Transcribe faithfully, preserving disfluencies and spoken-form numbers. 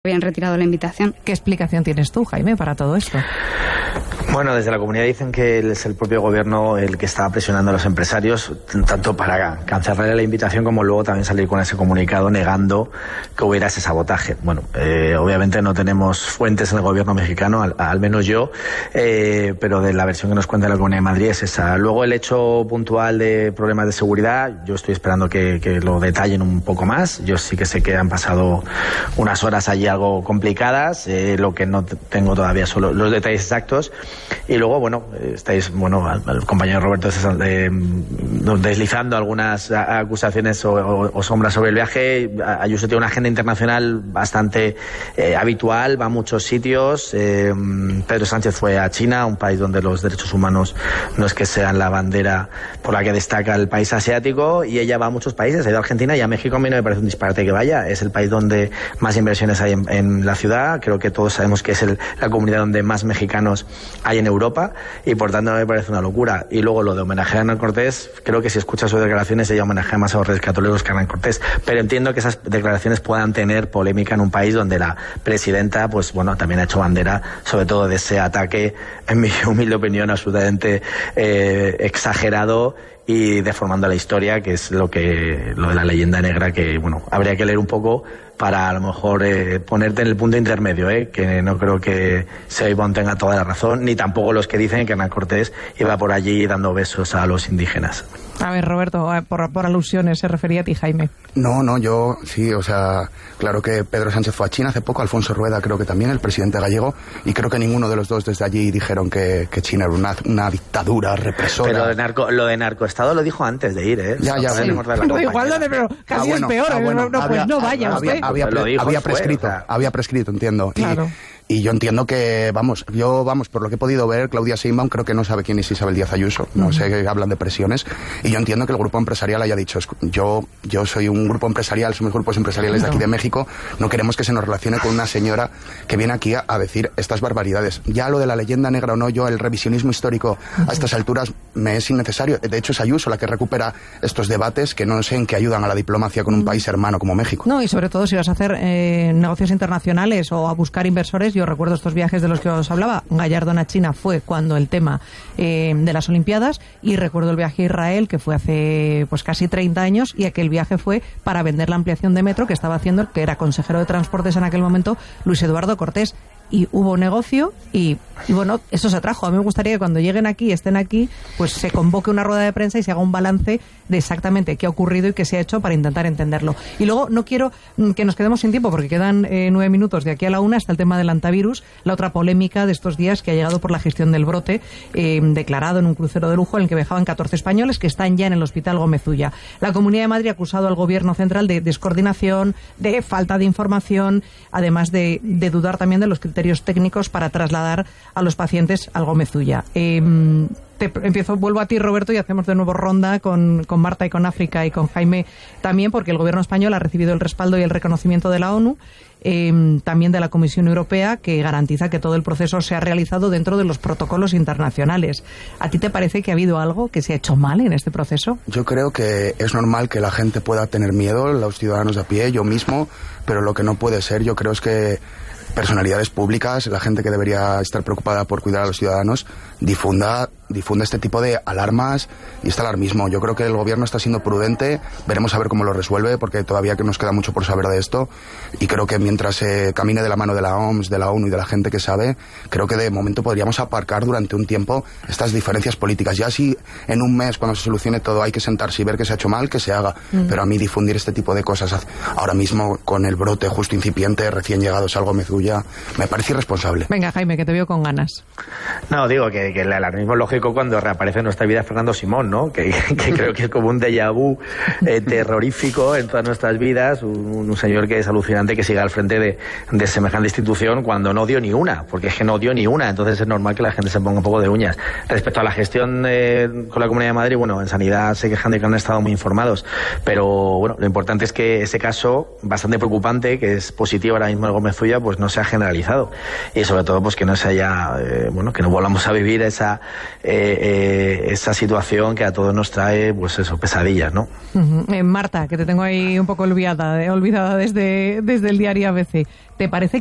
habían retirado la invitación. ¿Qué explicación tienes tú, Jaime, para todo esto? Bueno, desde la comunidad dicen que es el propio gobierno el que estaba presionando a los empresarios, tanto para cancelar la invitación como luego también salir con ese comunicado negando que hubiera ese sabotaje. Bueno, eh, obviamente no tenemos fuentes en el gobierno mexicano, al, al menos yo, eh, pero de la versión que nos cuenta la Comunidad de Madrid es esa. Luego el hecho puntual de problemas de seguridad, yo estoy esperando que, que lo detallen un poco más. Yo sí que sé que han pasado unas horas allí algo complicadas, eh, lo que no tengo todavía son los detalles exactos. Y luego, bueno, estáis, bueno, al, al compañero Roberto eh, deslizando algunas acusaciones o, o, o sombras sobre el viaje. Ayuso tiene una agenda internacional bastante eh, habitual, va a muchos sitios. Eh, Pedro Sánchez fue a China, un país donde los derechos humanos no es que sean la bandera por la que destaca el país asiático, y ella va a muchos países, ha ido a Argentina y a México. A mí no me parece un disparate que vaya, es el país donde más inversiones hay en, en la ciudad. Creo que todos sabemos que es el, la comunidad donde más mexicanos hay en Europa, y por tanto me parece una locura. Y luego lo de homenajear a Hernán Cortés, creo que si escuchas sus declaraciones ella homenajea más a los reyes católicos que a Hernán Cortés, pero entiendo que esas declaraciones puedan tener polémica en un país donde la presidenta, pues bueno, también ha hecho bandera sobre todo de ese ataque, en mi humilde opinión, absolutamente eh, exagerado y deformando la historia, que es lo que lo de la leyenda negra, que bueno, habría que leer un poco para a lo mejor eh, ponerte en el punto intermedio, eh, que no creo que Seibón tenga toda la razón, ni tampoco los que dicen que Hernán Cortés iba por allí dando besos a los indígenas. A ver, Roberto, por, por alusiones se refería a ti, Jaime. No, no, yo sí, o sea, claro que Pedro Sánchez fue a China hace poco, Alfonso Rueda creo que también, el presidente gallego, y creo que ninguno de los dos desde allí dijeron que, que China era una, una dictadura represora. Pero lo de, narco, lo de narcoestado lo dijo antes de ir, ¿eh? Ya, ya, sí. Pero igual, no, pero casi ah, bueno, es peor, ah, bueno, no, había, pues no vaya había, usted. Había, había, dijo, había prescrito, fue, o sea. había prescrito, entiendo. Claro. Y, Y yo entiendo que, vamos, yo, vamos, por lo que he podido ver, Claudia Sheinbaum creo que no sabe quién es Isabel Díaz Ayuso, no uh-huh. sé, que hablan de presiones, y yo entiendo que el grupo empresarial haya dicho, yo, yo soy un grupo empresarial, somos grupos empresariales no. de aquí de México, no queremos que se nos relacione con una señora que viene aquí a, a decir estas barbaridades. Ya lo de la leyenda negra o no, yo, el revisionismo histórico uh-huh. a estas alturas me es innecesario. De hecho, es Ayuso la que recupera estos debates que no sé en qué ayudan a la diplomacia con un uh-huh. país hermano como México. No, y sobre todo si vas a hacer eh, negocios internacionales o a buscar inversores, yo recuerdo estos viajes de los que os hablaba. Gallardón a China fue cuando el tema eh, de las Olimpiadas, y recuerdo el viaje a Israel que fue hace pues casi treinta años, y aquel viaje fue para vender la ampliación de metro que estaba haciendo el que era consejero de Transportes en aquel momento, Luis Eduardo Cortés. Y hubo negocio y, y bueno, eso se trajo. A mí me gustaría que cuando lleguen aquí, estén aquí, pues se convoque una rueda de prensa y se haga un balance de exactamente qué ha ocurrido y qué se ha hecho para intentar entenderlo. Y luego no quiero que nos quedemos sin tiempo porque quedan eh, nueve minutos de aquí a la una hasta el tema del antivirus, la otra polémica de estos días que ha llegado por la gestión del brote eh, declarado en un crucero de lujo en el que viajaban catorce españoles que están ya en el Hospital Gómez Ulla. La Comunidad de Madrid ha acusado al Gobierno central de descoordinación, de falta de información, además de, de dudar también de los criterios técnicos para trasladar a los pacientes al Gómez Ulla. Eh, te empiezo, vuelvo a ti, Roberto, y hacemos de nuevo ronda con, con Marta y con África y con Jaime también, porque el Gobierno español ha recibido el respaldo y el reconocimiento de la ONU, eh, también de la Comisión Europea, que garantiza que todo el proceso se ha realizado dentro de los protocolos internacionales. ¿A ti te parece que ha habido algo que se ha hecho mal en este proceso? Yo creo que es normal que la gente pueda tener miedo, los ciudadanos de a pie, yo mismo, pero lo que no puede ser, yo creo es que personalidades públicas, la gente que debería estar preocupada por cuidar a los ciudadanos, difunda, difunda este tipo de alarmas y este alarmismo. Yo creo que el gobierno está siendo prudente, veremos a ver cómo lo resuelve, porque todavía que nos queda mucho por saber de esto, y creo que mientras se eh, camine de la mano de la O M S, de la ONU y de la gente que sabe, creo que de momento podríamos aparcar durante un tiempo estas diferencias políticas. Ya si en un mes, cuando se solucione todo, hay que sentarse y ver que se ha hecho mal, que se haga, mm. pero a mí difundir este tipo de cosas ahora mismo, con el brote justo incipiente, recién llegados al Gómez Ulla, me parece irresponsable. Venga, Jaime, que te veo con ganas. No, digo que, que el alarmismo es lógico cuando reaparece en nuestra vida Fernando Simón, ¿no? Que, que creo que es como un déjà vu eh, terrorífico en todas nuestras vidas, un, un señor que es alucinante que siga al frente de, de semejante institución cuando no dio ni una, porque es que no dio ni una, entonces es normal que la gente se ponga un poco de uñas. Respecto a la gestión eh, con la Comunidad de Madrid, bueno, en Sanidad se quejan de que no han estado muy informados, pero bueno, lo importante es que ese caso, bastante preocupante, que es positivo ahora mismo el Gómez Ulla, pues no sea generalizado y sobre todo pues que no se haya, eh, bueno, que no volvamos a vivir esa eh, eh, esa situación que a todos nos trae, pues eso, pesadillas, ¿no? Uh-huh. Eh, Marta, que te tengo ahí un poco olvidada, eh, olvidada desde, desde el diario A B C, ¿te parece